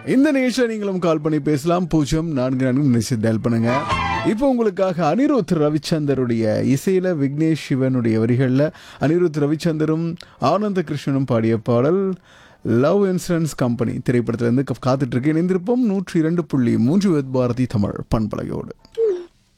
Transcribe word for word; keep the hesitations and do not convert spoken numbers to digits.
இந்த நிகழ்ச்சியில் நீங்களும் கால் பண்ணி பேசலாம். பூஜ்ஜியம் நான்கு நான்கு நிகழ்ச்சி டயல் பண்ணுங்க. இப்போ உங்களுக்காக அனிருத் ரவிச்சந்தருடைய இசையில விக்னேஷ் சிவனுடைய வரிகளில் அனிருத் ரவிச்சந்தரும் ஆனந்த கிருஷ்ணனும் பாடிய பாடல் லவ் இன்சூரன்ஸ் கம்பெனி திரைப்படத்திலிருந்து காத்துட்டு இருக்கு. இணைந்திருப்போம் நூற்றி இரண்டு புள்ளி மூன்று பாரதி தமிழ் பண்பலையோடு.